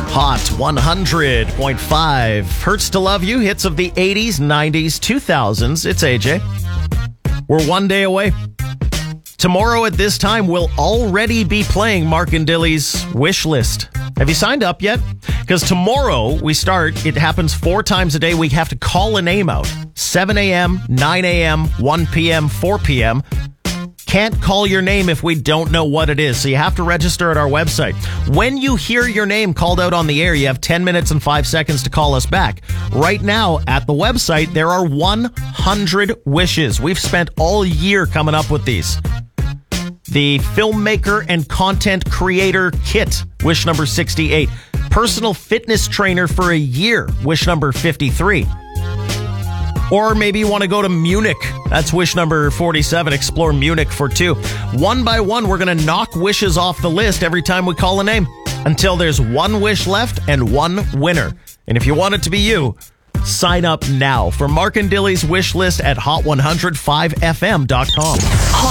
Hot 100.5. Hurts to Love You. Hits of the 80s, 90s, 2000s. It's AJ. We're one day away. Tomorrow at this time, we'll already be playing Mark and Dilly's Wish List. Have you signed up yet? Because tomorrow we start. It happens 4 times a day. We have to call a name out. 7 a.m., 9 a.m., 1 p.m., 4 p.m. Can't call your name if we don't know what it is, so you have to register at our website. When you hear your name called out on the air, you have 10 minutes and 5 seconds to call us back. Right now, at the website, there are 100 wishes. We've spent all year coming up with these. The filmmaker and content creator kit, wish number 68. Personal fitness trainer for a year, wish number 53. Or maybe you want to go to Munich. That's wish number 47. Explore Munich for 2. One by one, we're going to knock wishes off the list every time we call a name until there's 1 wish left and 1 winner. And if you want it to be you, sign up now for Mark and Dilly's wish list at hot105fm.com.